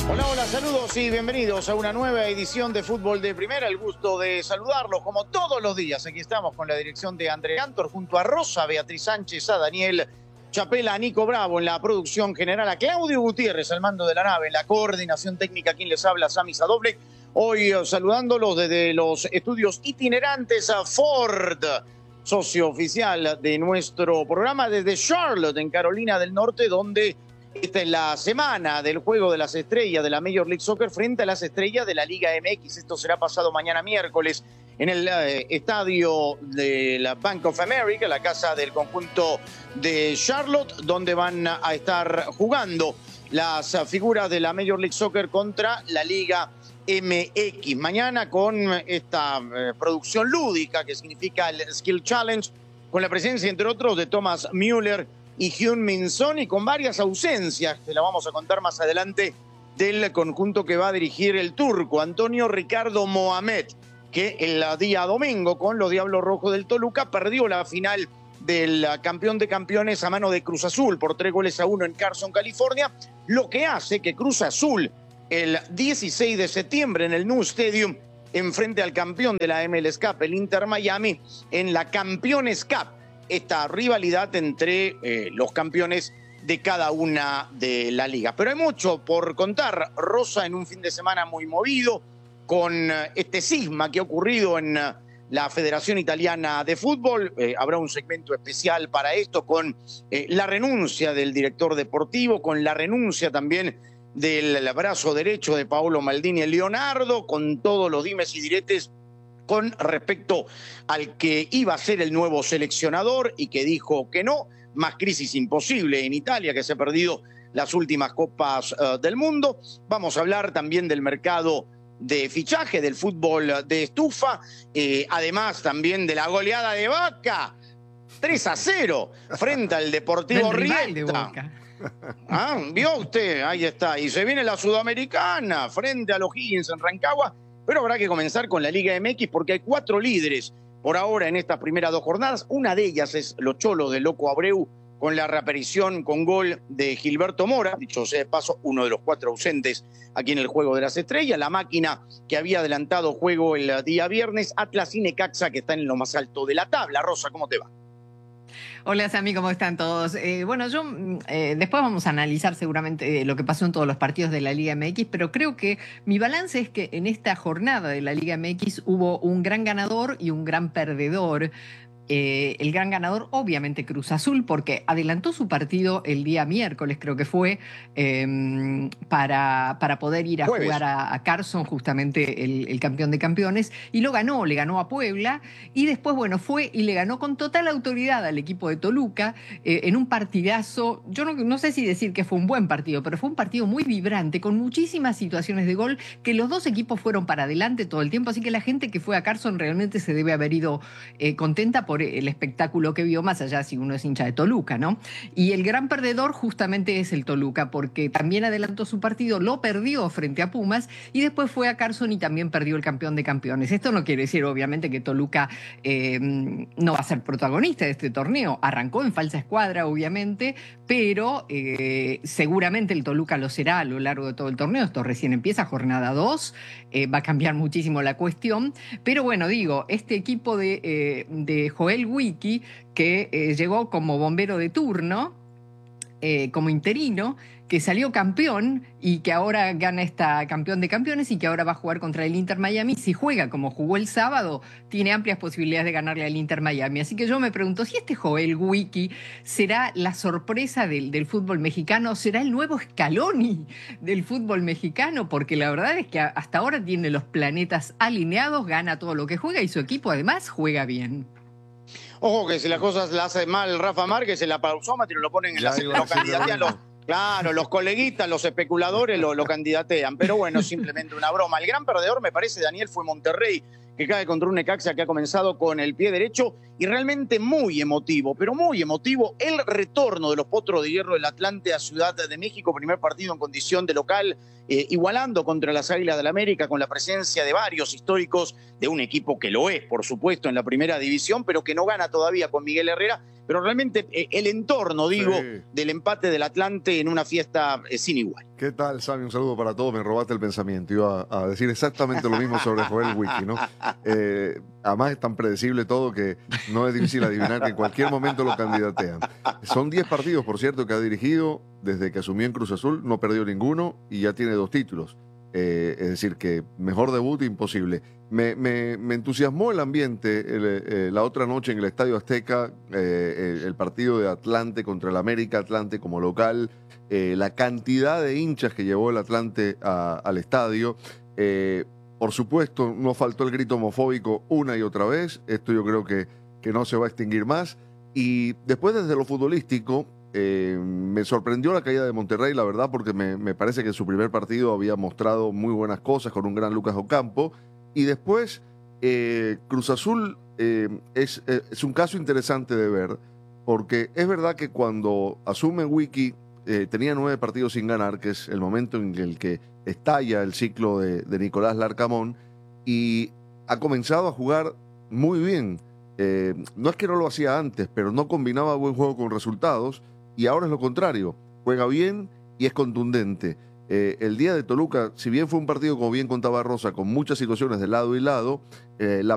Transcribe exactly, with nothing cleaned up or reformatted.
Hola, hola, saludos y bienvenidos a una nueva edición de Fútbol de Primera. El gusto de saludarlos como todos los días. Aquí estamos con la dirección de André Cantor, junto a Rosa, Beatriz Sánchez, a Daniel Chapela, a Nico Bravo en la producción general, a Claudio Gutiérrez al mando de la nave, en la coordinación técnica, quien les habla, Sami Sadoble. Hoy uh, saludándolos desde los estudios itinerantes a Ford, socio oficial de nuestro programa, desde Charlotte, en Carolina del Norte, donde esta es la semana del Juego de las Estrellas de la Major League Soccer frente a las estrellas de la Liga M X. Esto será pasado mañana miércoles en el eh, estadio de la Bank of America, la casa del conjunto de Charlotte, donde van a estar jugando las figuras de la Major League Soccer contra la Liga M X. Mañana con esta eh, producción lúdica que significa el Skill Challenge, con la presencia, entre otros, de Thomas Müller y Heung-min Son, y con varias ausencias, que la vamos a contar más adelante, del conjunto que va a dirigir el turco Antonio Ricardo Mohamed, que el día domingo con los Diablos Rojos del Toluca perdió la final del campeón de campeones a mano de Cruz Azul por tres goles a uno en Carson, California, lo que hace que Cruz Azul el dieciséis de septiembre en el New Stadium enfrente al campeón de la M L S Cup, el Inter Miami, en la Campeones Cup, esta rivalidad entre eh, los campeones de cada una de la liga. Pero hay mucho por contar, Rosa, en un fin de semana muy movido, con este cisma que ha ocurrido en la Federación Italiana de Fútbol. Eh, habrá un segmento especial para esto, con eh, la renuncia del director deportivo, con la renuncia también del brazo derecho de Paolo Maldini, el Leonardo, con todos los dimes y diretes con respecto al que iba a ser el nuevo seleccionador y que dijo que no. Más crisis imposible en Italia, que se ha perdido las últimas copas uh, del mundo. Vamos a hablar también del mercado de fichaje, del fútbol de estufa, eh, además también de la goleada de Boca, tres a cero, frente al Deportivo Rieta. Ah, ¿vio usted? Ahí está. Y se viene la Sudamericana, frente a los Higgins en Rancagua. Pero habrá que comenzar con la Liga M X, porque hay cuatro líderes por ahora en estas primeras dos jornadas. Una de ellas es los Cholos de Loco Abreu, con la reaparición con gol de Gilberto Mora, dicho sea de paso, uno de los cuatro ausentes aquí en el Juego de las Estrellas. La máquina que había adelantado juego el día viernes, Atlas y Necaxa, que están en lo más alto de la tabla. Rosa, ¿cómo te va? Hola Sami, ¿cómo están todos? Eh, bueno, yo eh, después vamos a analizar seguramente eh, lo que pasó en todos los partidos de la Liga M X, pero creo que mi balance es que en esta jornada de la Liga M X hubo un gran ganador y un gran perdedor. Eh, el gran ganador, obviamente, Cruz Azul, porque adelantó su partido el día miércoles, creo que fue, eh, para, para poder ir a Jueves. jugar a, a Carson, justamente el, el campeón de campeones, y lo ganó, le ganó a Puebla, y después, bueno, fue y le ganó con total autoridad al equipo de Toluca, eh, en un partidazo. Yo no, no sé si decir que fue un buen partido, pero fue un partido muy vibrante, con muchísimas situaciones de gol, que los dos equipos fueron para adelante todo el tiempo, así que la gente que fue a Carson realmente se debe haber ido eh, contenta por el espectáculo que vio, más allá si uno es hincha de Toluca, ¿no? Y el gran perdedor justamente es el Toluca, porque también adelantó su partido, lo perdió frente a Pumas y después fue a Carson y también perdió el campeón de campeones. Esto no quiere decir, obviamente, que Toluca eh, no va a ser protagonista de este torneo. Arrancó en falsa escuadra, obviamente, pero eh, seguramente el Toluca lo será a lo largo de todo el torneo. Esto recién empieza, jornada dos, eh, va a cambiar muchísimo la cuestión. Pero bueno, digo, este equipo de, eh, de Joel Wiki, que eh, llegó como bombero de turno, eh, como interino, que salió campeón y que ahora gana esta campeón de campeones y que ahora va a jugar contra el Inter Miami. Si juega como jugó el sábado, tiene amplias posibilidades de ganarle al Inter Miami. Así que yo me pregunto si este Joel Wiki será la sorpresa del, del fútbol mexicano, será el nuevo Scaloni del fútbol mexicano, porque la verdad es que hasta ahora tiene los planetas alineados, gana todo lo que juega y su equipo además juega bien. Ojo que si las cosas las hace mal Rafa Márquez, en la pausómetro lo ponen en la lo candidatean los, claro, los coleguitas, los especuladores lo, lo candidatean. Pero bueno, simplemente una broma. El gran perdedor, me parece, Daniel, fue Monterrey, que cae contra un Necaxa que ha comenzado con el pie derecho y realmente muy emotivo, pero muy emotivo el retorno de los Potros de Hierro del Atlante a Ciudad de México, primer partido en condición de local, eh, igualando contra las Águilas del América, con la presencia de varios históricos de un equipo que lo es, por supuesto, en la primera división, pero que no gana todavía con Miguel Herrera, pero realmente eh, el entorno, digo, sí, del empate del Atlante en una fiesta eh, sin igual. ¿Qué tal, Sammy? Un saludo para todos. Me robaste el pensamiento. Iba a, a decir exactamente lo mismo sobre Joel Wiki, ¿no? Eh, además es tan predecible todo que no es difícil adivinar que en cualquier momento lo candidatean. Son diez partidos, por cierto, que ha dirigido desde que asumió en Cruz Azul. No perdió ninguno y ya tiene dos títulos. Eh, es decir, que mejor debut imposible. Me, me, me entusiasmó el ambiente el, eh, la otra noche en el Estadio Azteca, eh, el, el partido de Atlante contra el América, Atlante como local, eh, la cantidad de hinchas que llevó el Atlante a, al estadio. Eh, por supuesto, no faltó el grito homofóbico una y otra vez. Esto yo creo que, que no se va a extinguir más. Y después, desde lo futbolístico, Eh, me sorprendió la caída de Monterrey, la verdad, porque me, me parece que en su primer partido había mostrado muy buenas cosas con un gran Lucas Ocampo. Y después, eh, Cruz Azul eh, es, eh, es un caso interesante de ver, porque es verdad que cuando asume Wiki eh, tenía nueve partidos sin ganar, que es el momento en el que estalla el ciclo de, de Nicolás Larcamón, y ha comenzado a jugar muy bien. Eh, no es que no lo hacía antes, pero no combinaba buen juego con resultados. Y ahora es lo contrario, juega bien y es contundente. Eh, el día de Toluca, si bien fue un partido, como bien contaba Rosa, con muchas situaciones de lado y lado, eh, la